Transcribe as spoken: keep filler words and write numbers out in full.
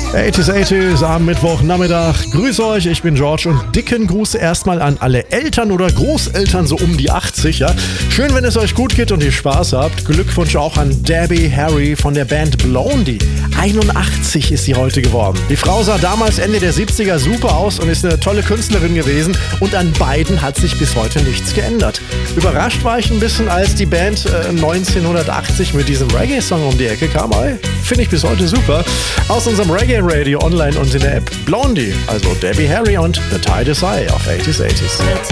achtziger achtziger am Mittwochnachmittag. Grüß euch, ich bin George und dicken Gruß erstmal an alle Eltern oder Großeltern so um die achtzig. Ja? Schön, wenn es euch gut geht und ihr Spaß habt. Glückwunsch auch an Debbie Harry von der Band Blondie. einundachtzig ist sie heute geworden. Die Frau sah damals Ende der siebziger super aus und ist eine tolle Künstlerin gewesen. Und an beiden hat sich bis heute nichts geändert. Überrascht war ich ein bisschen, als die Band äh, neunzehnhundertachtzig mit diesem Reggae-Song um die Ecke kam. Finde ich bis heute super. Aus unserem Reggae-Radio online und in der App Blondie, also Debbie Harry und The Tide is High auf achtziger achtziger.